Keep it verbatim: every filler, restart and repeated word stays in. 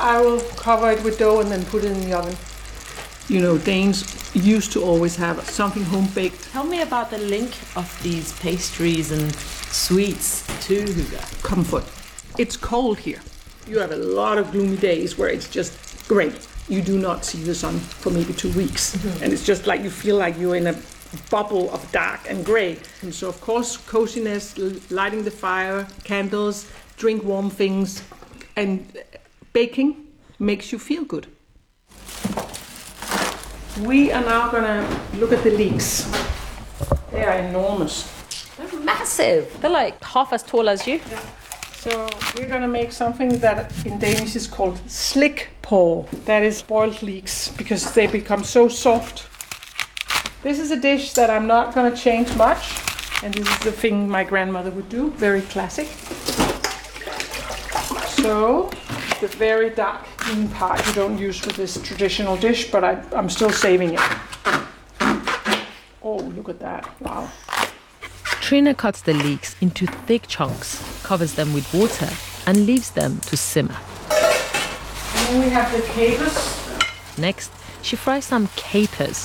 I will cover it with dough and then put it in the oven. You know, Danes used to always have something home-baked. Tell me about the link of these pastries and sweets to hygge. Comfort. It's cold here. You have a lot of gloomy days where it's just grey. You do not see the sun for maybe two weeks. Mm-hmm. And it's just like you feel like you're in a bubble of dark and grey. And so, of course, coziness, lighting the fire, candles, drink warm things, and baking makes you feel good. We are now going to look at the leeks. They are enormous. They're massive. They're like half as tall as you. Yeah. So we're going to make something that in Danish is called slik porr. That is boiled leeks because they become so soft. This is a dish that I'm not going to change much. And this is the thing my grandmother would do. Very classic. So the very dark green part you don't use for this traditional dish, but I, I'm still saving it. Oh, look at that. Wow. Trine cuts the leeks into thick chunks, covers them with water, and leaves them to simmer. And then we have the capers. Next, she fries some capers